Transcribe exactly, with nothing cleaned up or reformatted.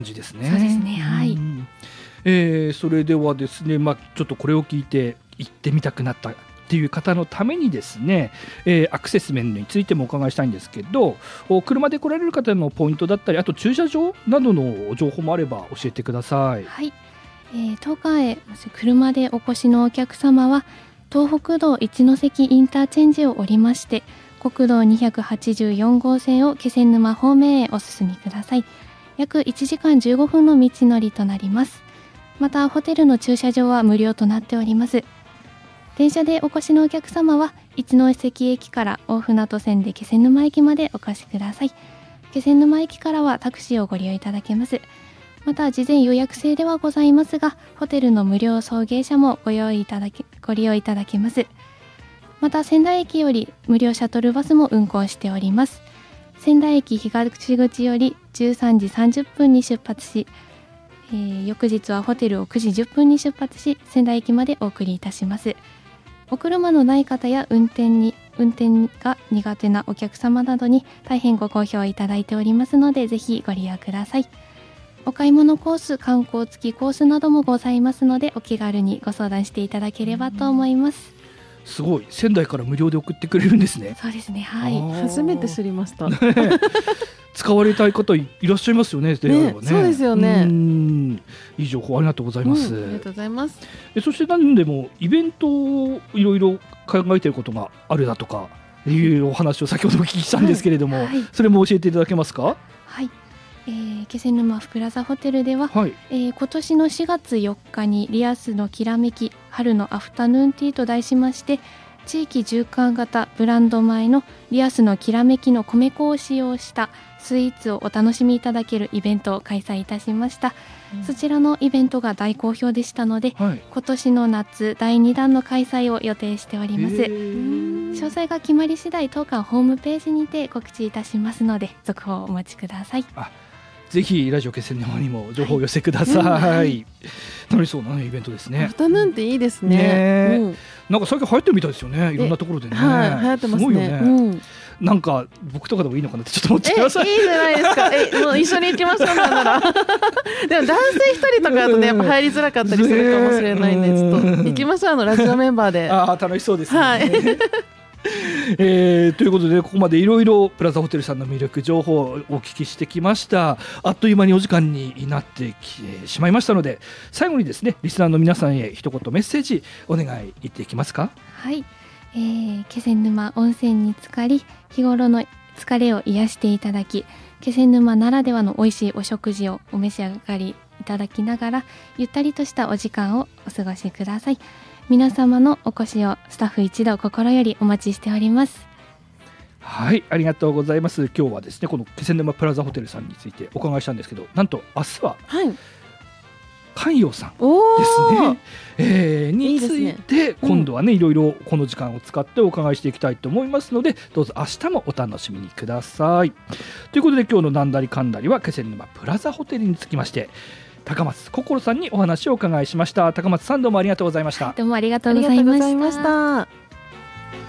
じですね。 そうですね、はい。 えー、それではですね、まあ、ちょっとこれを聞いて行ってみたくなったっていう方のためにですね、えー、アクセス面についてもお伺いしたいんですけど、車で来られる方のポイントだったり、あと駐車場などの情報もあれば教えてください。 はい、えー、東海へもし車でお越しのお客様は、東北道一ノ関インターチェンジを降りまして、国道にひゃくはちじゅうよん号線を気仙沼方面へお進みください。約いちじかんじゅうごふんの道のりとなります。またホテルの駐車場は無料となっております。電車でお越しのお客様は、一ノ関駅から大船渡線で気仙沼駅までお越しください。気仙沼駅からはタクシーをご利用いただけます。また事前予約制ではございますが、ホテルの無料送迎車もご用意いただけご利用いただけます。また仙台駅より無料シャトルバスも運行しております。仙台駅東口よりじゅうさんじさんじゅっぷんに出発し、えー、翌日はホテルをくじじゅっぷんに出発し、仙台駅までお送りいたします。お車のない方や運転に運転が苦手なお客様などに大変ご好評いただいておりますので、ぜひご利用ください。お買い物コース、観光付きコースなどもございますので、お気軽にご相談していただければと思います。 すごい、仙台から無料で送ってくれるんですね。 そうですね、はい。 初めて知りました。 使われたい方 い, いらっしゃいますよね。でね、 そうですよね。 うん、いい情報ありがとうございます。 うん、ありがとうございます。 えそして何でもイベントをいろいろ考えていることがあるだとかいうお話を先ほどお聞きしたんですけれども、はいはい、それも教えていただけますか。 はい、えー、気仙沼プラザホテルでは、 はい、 えー、今年のしがつよっかにリアスのきらめき春のアフタヌーンティーと題しまして、地域循環型ブランド米のリアスのきらめきの米粉を使用したスイーツをお楽しみいただけるイベントを開催いたしました。うん、そちらのイベントが大好評でしたので、はい、今年の夏だいにだんの開催を予定しております。詳細が決まり次第当館ホームページにて告知いたしますので、続報をお待ちください。 あ、ぜひラジオ気仙沼にも情報を寄せください。はい、はい、楽しそうな、ね、イベントですね。 アフタヌーンっていいですね。 ね、 うん、 なんか最近流行ってるみたいですよね。いろんなところでね。 はい、流行ってますね。すごいよね。うん、 なんか僕とかでもいいのかなってちょっと思っちゃいます。 え、いいじゃないですか。え、もう一緒に行きましょうなんなら。でも男性一人とかだとね、やっぱ入りづらかったりするかもしれないんで、ちょっと行きましょう、あのラジオメンバーで。 ああ、楽しそうですね。 はい。 えー、ということでここまでいろいろプラザホテルさんの魅力情報をお聞きしてきました。あっという間にお時間になってきてしまいましたので、最後にですね、リスナーの皆さんへ一言メッセージお願い言っていきますか。 はい、えー、気仙沼温泉に浸かり、日頃の疲れを癒していただき、気仙沼ならではの美味しいお食事をお召し上がりいただきながら、ゆったりとしたお時間をお過ごしください。皆様のお越しをスタッフ一同心よりお待ちしております。 はい、ありがとうございます。今日はですね、この気仙沼プラザホテルさんについてお伺いしたんですけど、なんと明日は、はい、寛陽さんですね、えー、について今度はね、いろいろこの時間を使ってお伺いしていきたいと思いますので、どうぞ明日もお楽しみにください。ということで今日のなんだりかんだりは気仙沼プラザホテルにつきまして高松心さんにお話をお伺いしました。高松さん、どうもありがとうございました。 どうもありがとうございました。